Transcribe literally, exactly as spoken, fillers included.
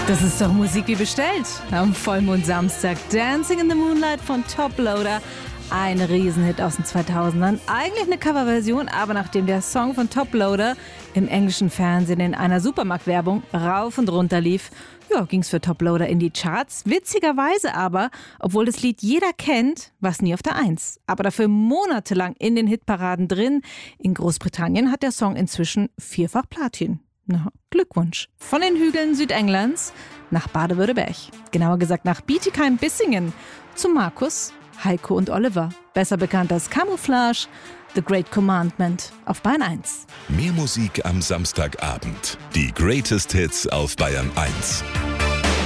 Das ist doch Musik wie bestellt. Am Vollmond Samstag Dancing in the Moonlight von Top Loader. Ein Riesenhit aus den zweitausendern. Eigentlich eine Coverversion, aber nachdem der Song von Top Loader im englischen Fernsehen in einer Supermarktwerbung rauf und runter lief, ja, ging's für Top Loader in die Charts. Witzigerweise aber, obwohl das Lied jeder kennt, war es nie auf der Eins. Aber dafür monatelang in den Hitparaden drin. In Großbritannien hat der Song inzwischen vierfach Platin. Na, Glückwunsch. Von den Hügeln Südenglands nach Baden-Württemberg. Genauer gesagt nach Bietigheim-Bissingen. Zu Markus, Heiko und Oliver. Besser bekannt als Camouflage, The Great Commandment auf Bayern eins. Mehr Musik am Samstagabend. Die Greatest Hits auf Bayern eins.